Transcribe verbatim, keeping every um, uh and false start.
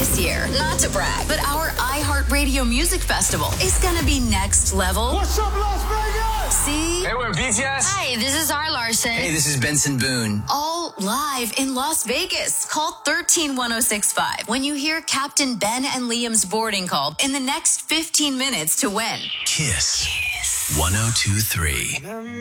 this year. Not to brag, but our iHeartRadio Music Festival is going to be next level. What's up, Las Vegas? See? Hey, we're B T S. Hi, this is R. Larson. Hey, this is Benson Boone. All live in Las Vegas. Call one three one oh six five when you hear Captain Ben and Liam's boarding call in the next fifteen minutes to win. Kiss. Kiss. one oh two three.